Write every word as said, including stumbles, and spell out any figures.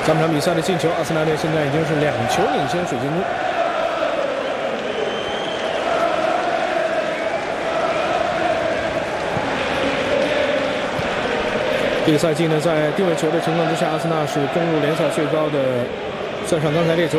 上半场比赛的进球，阿森纳队现在已经是两球领先水晶宫。这个赛季呢，在定位球的情况之下，阿森纳是攻入联赛最高的，算上刚才这球。